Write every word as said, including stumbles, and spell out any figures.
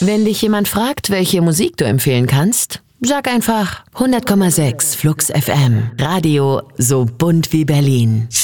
Wenn dich jemand fragt, welche Musik du empfehlen kannst, sag einfach hundert Komma sechs Flux F M. Radio so bunt wie Berlin.